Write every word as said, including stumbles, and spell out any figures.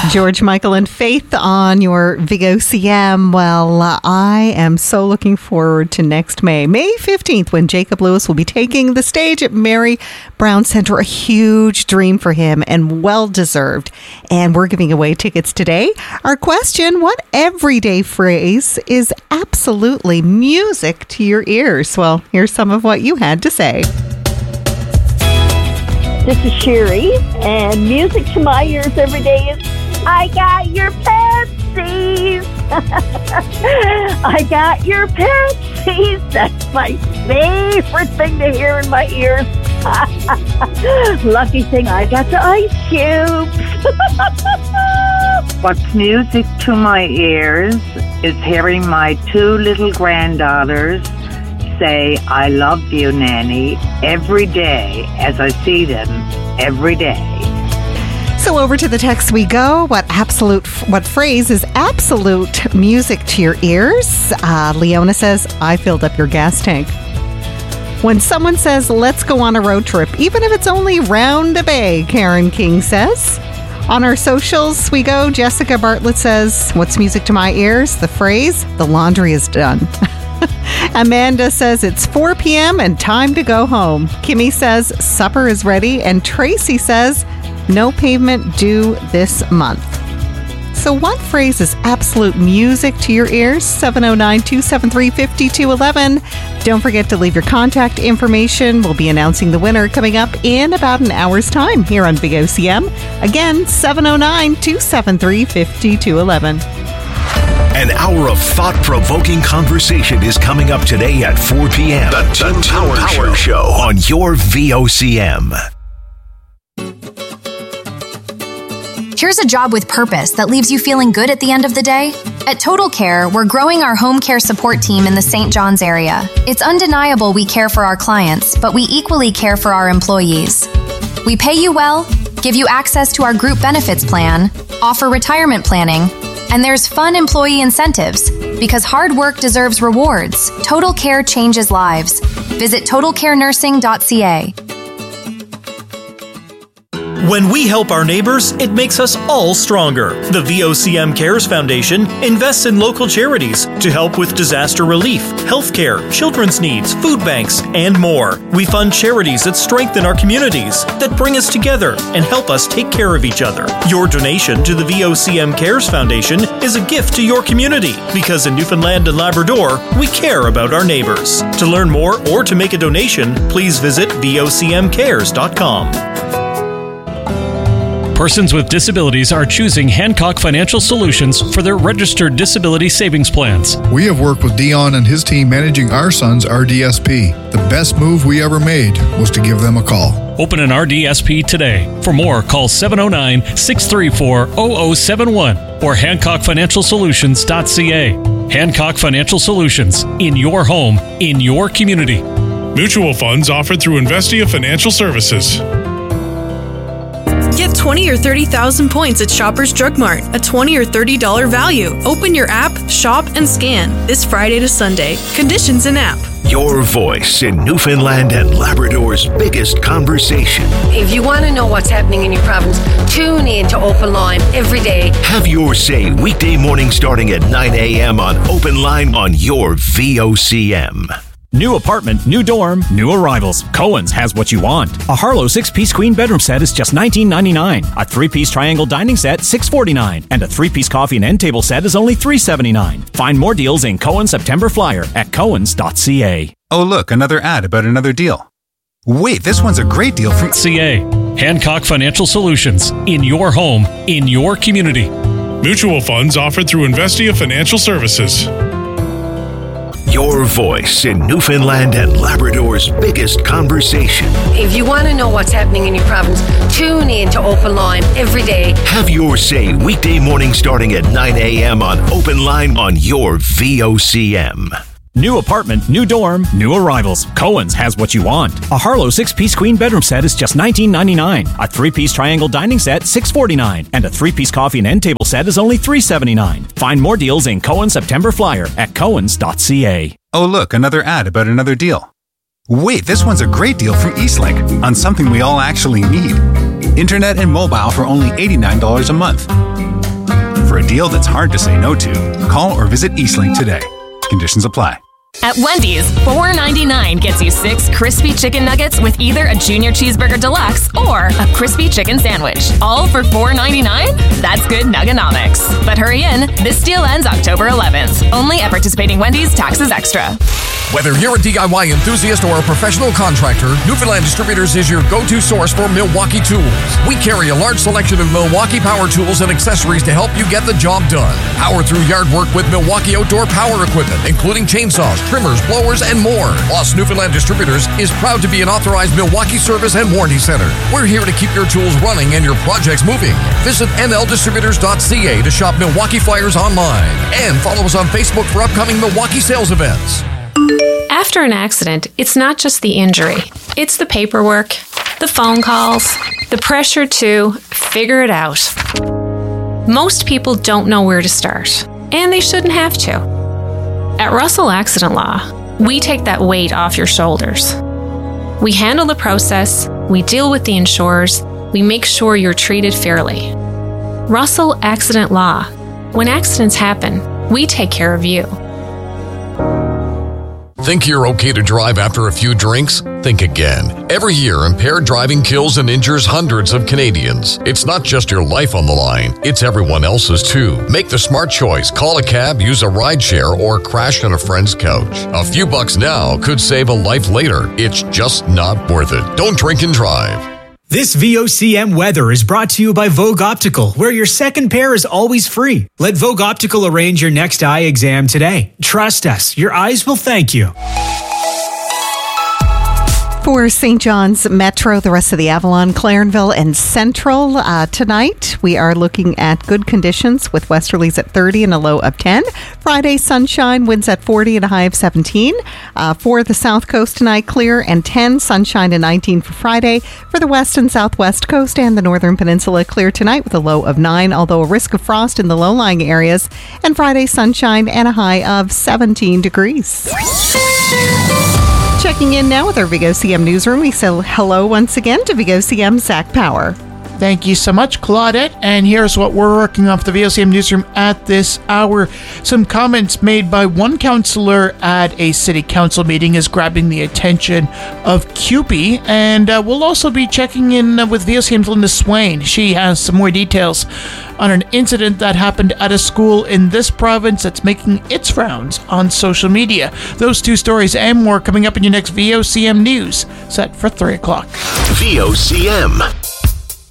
George, Michael, and Faith on your V O C M. Well, uh, I am so looking forward to next May, May fifteenth, when Jacob Lewis will be taking the stage at Mary Brown Center. A huge dream for him and well-deserved. And we're giving away tickets today. Our question, what everyday phrase is absolutely music to your ears? Well, here's some of what you had to say. This is Sherry, and music to my ears every day is, I got your Pepsis. I got your Pepsis. That's my favorite thing to hear in my ears. Lucky thing, I got the ice cubes. What's music to my ears is hearing my two little granddaughters say, I love you, Nanny, every day as I see them every day. So over to the text we go. What absolute, what phrase is absolute music to your ears? Uh, Leona says, I filled up your gas tank. When someone says, let's go on a road trip, even if it's only round a bay, Karen King says. On our socials we go. Jessica Bartlett says, what's music to my ears? The phrase, the laundry is done. Amanda says it's four p.m. and time to go home. Kimmy says supper is ready. And Tracy says no pavement due this month. So what phrase is absolute music to your ears? seven oh nine, two seven three, five two one one. Don't forget to leave your contact information. We'll be announcing the winner coming up in about an hour's time here on V O C M. Again, seven oh nine, two seven three, five two one one. An hour of thought-provoking conversation is coming up today at four p.m. The Tim Power, Power Show on your V O C M. Here's a job with purpose that leaves you feeling good at the end of the day. At Total Care, we're growing our home care support team in the Saint John's area. It's undeniable we care for our clients, but we equally care for our employees. We pay you well, give you access to our group benefits plan, offer retirement planning, and there's fun employee incentives. Because hard work deserves rewards, Total Care changes lives. Visit total care nursing dot c a. When we help our neighbors, it makes us all stronger. The V O C M Cares Foundation invests in local charities to help with disaster relief, healthcare, children's needs, food banks, and more. We fund charities that strengthen our communities, that bring us together and help us take care of each other. Your donation to the V O C M Cares Foundation is a gift to your community, because in Newfoundland and Labrador, we care about our neighbors. To learn more or to make a donation, please visit V O C M cares dot com. Persons with disabilities are choosing Hancock Financial Solutions for their registered disability savings plans. We have worked with Dion and his team managing our son's R D S P. The best move we ever made was to give them a call. Open an R D S P today. For more, call seven oh nine, six three four, zero zero seven one or hancock financial solutions dot c a. Hancock Financial Solutions, in your home, in your community. Mutual funds offered through Investia Financial Services. Get twenty or thirty thousand points at Shoppers Drug Mart, a twenty or thirty dollars value. Open your app, shop, and scan this Friday to Sunday. Conditions in app. Your voice in Newfoundland and Labrador's biggest conversation. If you want to know what's happening in your province, tune in to Open Line every day. Have your say weekday morning starting at nine a.m. on Open Line on your V O C M. New apartment, new dorm, new arrivals. Cohen's has what you want. A Harlow six-piece queen bedroom set is just nineteen ninety-nine. A three-piece triangle dining set, six forty-nine. And a three-piece coffee and end table set is only three seventy-nine. Find more deals in Cohen's September Flyer at cohens dot c a. Oh, look, another ad about another deal. Wait, this one's a great deal from C A. Hancock Financial Solutions, in your home, in your community. Mutual funds offered through Investia Financial Services. Your voice in Newfoundland and Labrador's biggest conversation. If you want to know what's happening in your province, tune in to Open Line every day. Have your say weekday morning starting at nine a.m. on Open Line on your V O C M. New apartment, new dorm, new arrivals. Cohen's has what you want. A Harlow six-piece queen bedroom set is just nineteen ninety-nine. A three-piece triangle dining set, six forty-nine. And a three-piece coffee and end table set is only three seventy-nine. Find more deals in Cohen's September Flyer at cohens dot c a. Oh, look, another ad about another deal. Wait, this one's a great deal from Eastlink on something we all actually need. Internet and mobile for only eighty-nine dollars a month. for a deal that's hard to say no to, call or visit Eastlink today. Conditions apply. At Wendy's, four ninety-nine gets you six crispy chicken nuggets with either a junior cheeseburger deluxe or a crispy chicken sandwich. All for four ninety-nine? That's good nuggenomics. But hurry in, this deal ends October eleventh. Only at participating Wendy's, taxes extra. Whether you're a D I Y enthusiast or a professional contractor, Newfoundland Distributors is your go-to source for Milwaukee tools. We carry a large selection of Milwaukee power tools and accessories to help you get the job done. Power through yard work with Milwaukee outdoor power equipment, including chainsaws, trimmers, blowers, and more. Plus, Newfoundland Distributors is proud to be an authorized Milwaukee service and warranty center. We're here to keep your tools running and your projects moving. Visit N L distributors dot C A to shop Milwaukee Flyers online. And follow us on Facebook for upcoming Milwaukee sales events. After an accident, it's not just the injury. It's the paperwork, the phone calls, the pressure to figure it out. Most people don't know where to start, and they shouldn't have to. At Russell Accident Law, we take that weight off your shoulders. We handle the process, we deal with the insurers, we make sure you're treated fairly. Russell Accident Law. When accidents happen, we take care of you. Think you're okay to drive after a few drinks? Think again. Every year, impaired driving kills and injures hundreds of Canadians. It's not just your life on the line, it's everyone else's too. Make the smart choice. Call a cab, use a rideshare, or crash on a friend's couch. A few bucks now could save a life later. It's just not worth it. Don't drink and drive. This V O C M weather is brought to you by Vogue Optical, where your second pair is always free. Let Vogue Optical arrange your next eye exam today. Trust us, your eyes will thank you. For Saint John's Metro, the rest of the Avalon, Clarenville, and Central, uh, tonight we are looking at good conditions with westerlies at thirty and a low of ten. Friday, sunshine, winds at forty and a high of seventeen. Uh, for the South Coast tonight, clear and ten, sunshine and nineteen for Friday. For the West and Southwest Coast and the Northern Peninsula, clear tonight with a low of nine, although a risk of frost in the low-lying areas. And Friday, sunshine and a high of seventeen degrees. Checking in now with our V O C M newsroom, we say hello once again to V O C M Zach Power. Thank you so much, Claudette. And here's what we're working off the V O C M newsroom at this hour. Some comments made by one councillor at a city council meeting is grabbing the attention of C U P E. And uh, we'll also be checking in with V O C M's Linda Swain. She has some more details on an incident that happened at a school in this province that's making its rounds on social media. Those two stories and more coming up in your next V O C M News, set for three o'clock. V O C M.